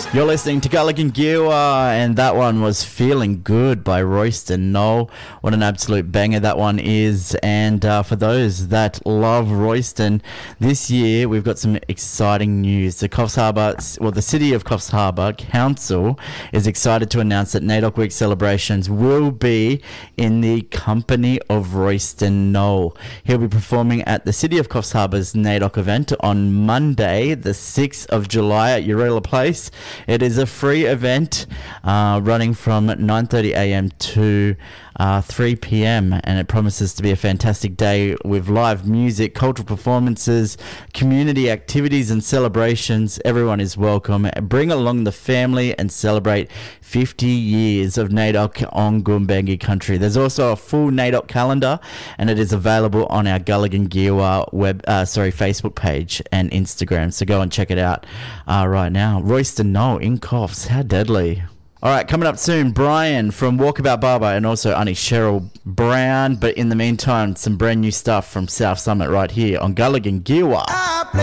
You're listening to Gulligan Giwa, and that one was Feeling Good by Royston Knoll. What an absolute banger that one is. And for those that love Royston, this year we've got some exciting news. The City of Coffs Harbour Council is excited to announce that NAIDOC Week celebrations will be in the company of Royston Knoll. He'll be performing at the City of Coffs Harbour's NAIDOC event on Monday, the 6th of July at Urilla Place. It is a free event running from 9:30 a.m. to 3 p.m. and it promises to be a fantastic day with live music, cultural performances, community activities and celebrations. Everyone is welcome. Bring along the family and celebrate 50 years of NAIDOC on Goombangi country. There's also a full NAIDOC calendar and it is available on our Gulligan Giwa Facebook page and Instagram. So go and check it out right now. Royston Knoll in Coffs. How deadly. All right, coming up soon, Brian from Walkabout Barber and also Auntie Cheryl Brown. But in the meantime, some brand new stuff from South Summit right here on Gulligan Giwa.